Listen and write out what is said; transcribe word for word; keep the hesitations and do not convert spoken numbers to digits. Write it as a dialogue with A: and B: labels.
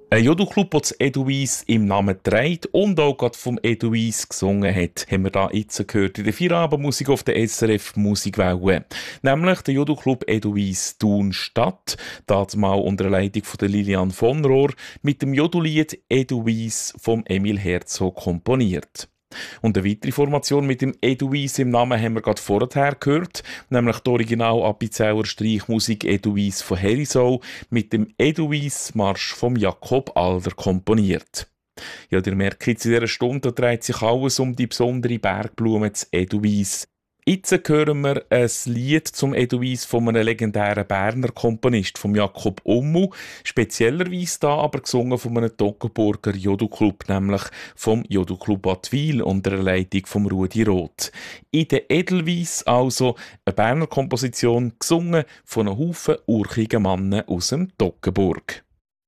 A: Ein Jodelclub, der das Edelweiss im Namen trägt und auch gerade vom Edelweiss gesungen hat, haben wir da jetzt gehört in der Feierabendmusik auf der S R F Musikwelle. Nämlich der Jodelclub Edelweiss Thun-Stadt, das mal unter der Leitung von der Lilian von Rohr, mit dem Jodellied Edelweiss vom Emil Herzog komponiert. Und eine weitere Formation mit dem Edelweiss im Namen haben wir gerade vorher gehört, nämlich die Original-Appenzeller Streichmusik Edelweiss von Herisau mit dem Edelweiss-Marsch von Jakob Alder komponiert. Ja, ihr merkt jetzt in dieser Stunde, da dreht sich alles um die besondere Bergblume des Edelweiss. Jetzt hören wir ein Lied zum Edelweiss von einem legendären Berner Komponist, von Jakob Ummu, speziellerweise da aber gesungen von einem Toggenburger Jodelclub, nämlich vom Jodelclub Wattwil unter der Leitung von Rudi Roth. In der Edelweiss also eine Berner Komposition, gesungen von einem Haufen urchigen Mannen aus dem Toggenburg.